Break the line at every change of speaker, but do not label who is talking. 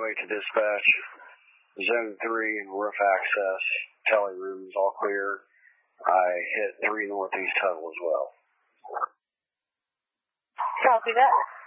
Highway to dispatch. Zone 3, roof access, tele rooms all clear. I hit 3 Northeast Tuttle as well.
Copy that.